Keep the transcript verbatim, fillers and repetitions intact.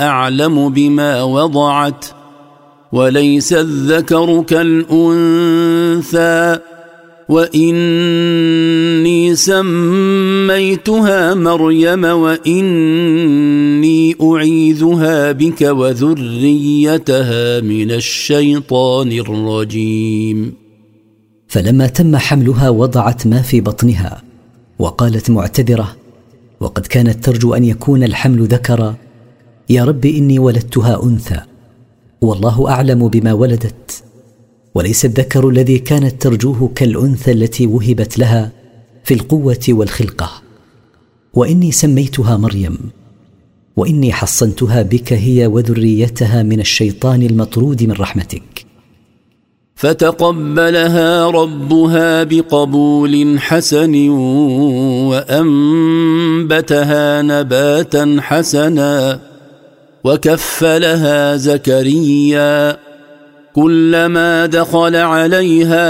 أعلم بما وضعت وليس الذكر كالأنثى وإني سميتها مريم وإني أعيذها بك وذريتها من الشيطان الرجيم. فلما تم حملها وضعت ما في بطنها وقالت معتذرة وقد كانت ترجو أن يكون الحمل ذكرا: يا رب إني ولدتها أنثى والله أعلم بما ولدت وليس الذكر الذي كانت ترجوه كالأنثى التي وهبت لها في القوة والخلقة، وإني سميتها مريم وإني حصنتها بك هي وذريتها من الشيطان المطرود من رحمتك. فتقبلها ربها بقبول حسن وأنبتها نباتا حسنا وكفلها زكريا كلما دخل عليها